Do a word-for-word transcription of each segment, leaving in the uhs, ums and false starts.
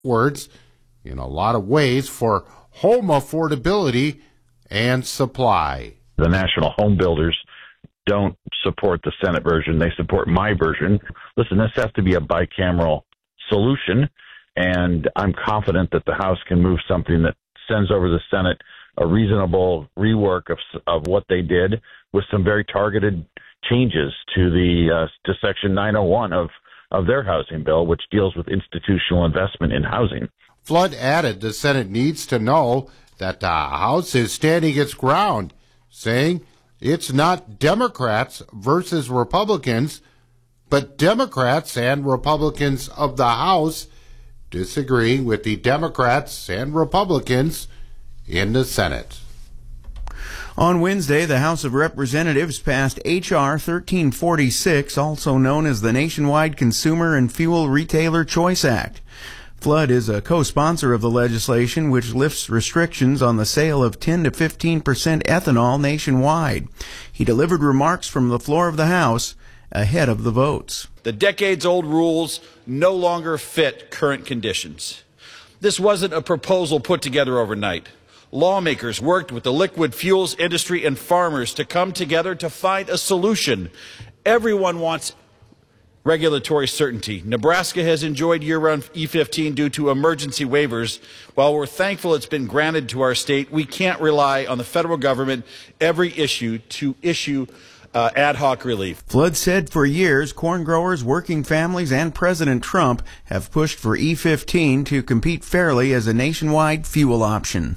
words in a lot of ways for home affordability and supply. The national home builders don't support the Senate version. They support my version. Listen, this has to be a bicameral solution, and I'm confident that the House can move something that sends over the Senate a reasonable rework of of what they did with some very targeted changes to the uh, to Section nine oh one of, of their housing bill, which deals with institutional investment in housing. Flood added the Senate needs to know that the House is standing its ground, saying it's not Democrats versus Republicans, but Democrats and Republicans of the House disagreeing with the Democrats and Republicans in the Senate. On Wednesday, the House of Representatives passed H R thirteen forty-six, also known as the Nationwide Consumer and Fuel Retailer Choice Act. Flood is a co-sponsor of the legislation, which lifts restrictions on the sale of ten to fifteen percent ethanol nationwide. He delivered remarks from the floor of the House ahead of the votes. The decades-old rules no longer fit current conditions. This wasn't a proposal put together overnight. Lawmakers worked with the liquid fuels industry and farmers to come together to find a solution. Everyone wants regulatory certainty. Nebraska has enjoyed year-round E fifteen due to emergency waivers. While we're thankful it's been granted to our state, we can't rely on the federal government every issue to issue uh, ad hoc relief. Flood said for years, corn growers, working families, and President Trump have pushed for E fifteen to compete fairly as a nationwide fuel option.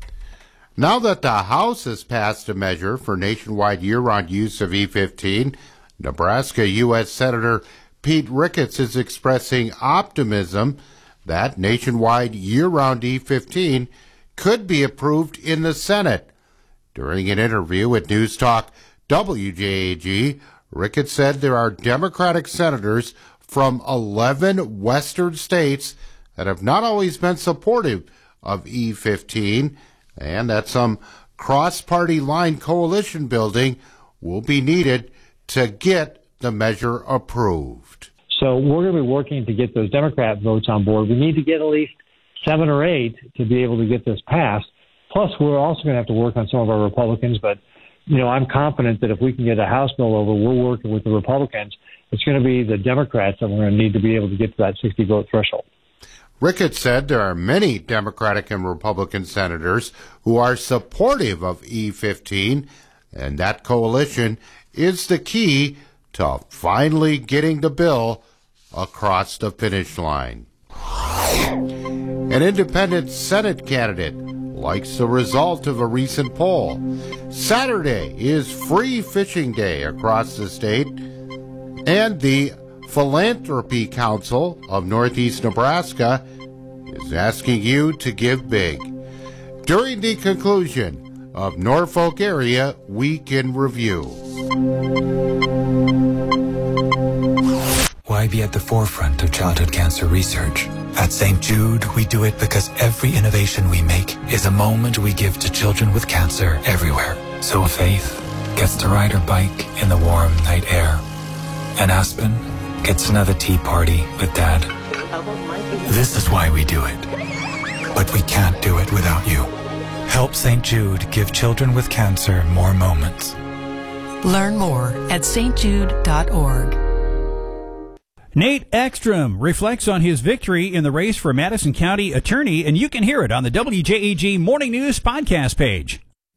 Now that the House has passed a measure for nationwide year-round use of E fifteen, Nebraska U S Senator Pete Ricketts is expressing optimism that nationwide year-round E fifteen could be approved in the Senate. During an interview with News Talk W J A G, Ricketts said there are Democratic senators from eleven western states that have not always been supportive of E fifteen, and that some cross-party line coalition building will be needed to get the measure approved. So we're going to be working to get those Democrat votes on board. We need to get at least seven or eight to be able to get this passed. Plus, we're also going to have to work on some of our Republicans. But, you know, I'm confident that if we can get a House bill over, we're working with the Republicans. It's going to be the Democrats that we're going to need to be able to get to that sixty-vote threshold. Ricketts said there are many Democratic and Republican senators who are supportive of E fifteen, and that coalition is the key to finally getting the bill across the finish line. An independent Senate candidate likes the result of a recent poll. Saturday is Free Fishing Day across the state, and the Philanthropy Council of Northeast Nebraska is asking you to give big. During the conclusion of Norfolk Area Week in Review. Why be at the forefront of childhood cancer research? At Saint Jude, we do it because every innovation we make is a moment we give to children with cancer everywhere. So Faith gets to ride her bike in the warm night air, and Aspen gets another tea party with Dad. This is why we do it. But we can't do it without you. Help Saint Jude give children with cancer more moments. Learn more at s t jude dot org. Nate Ekstrom reflects on his victory in the race for Madison County Attorney, and you can hear it on the W J A G Morning News podcast page.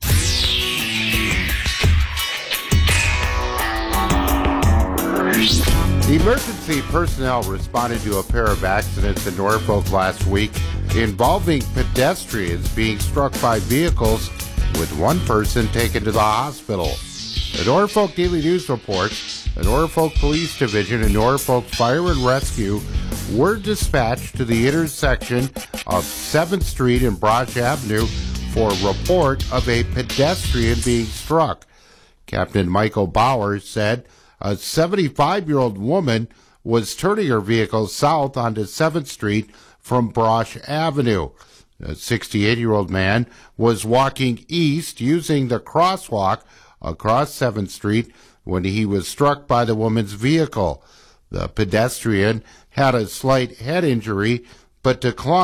Emergency personnel responded to a pair of accidents in Norfolk last week involving pedestrians being struck by vehicles, with one person taken to the hospital. The Norfolk Daily News reports the Norfolk Police Division and Norfolk Fire and Rescue were dispatched to the intersection of seventh Street and Brosh Avenue for a report of a pedestrian being struck. Captain Michael Bowers said a seventy-five-year-old woman was turning her vehicle south onto seventh Street from Brosh Avenue. A sixty-eight-year-old man was walking east using the crosswalk across seventh Street when he was struck by the woman's vehicle. The pedestrian had a slight head injury but declined